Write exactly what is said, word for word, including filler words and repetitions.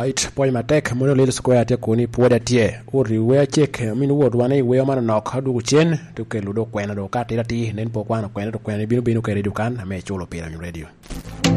it boy matek mono lil square te kuni puoda tie uri we chek min wuod wane we man nok du chen to kelo do kwena do ka tira ti nen po kwano kwena do kwena bino bino kere dukan me chulo pira mi radio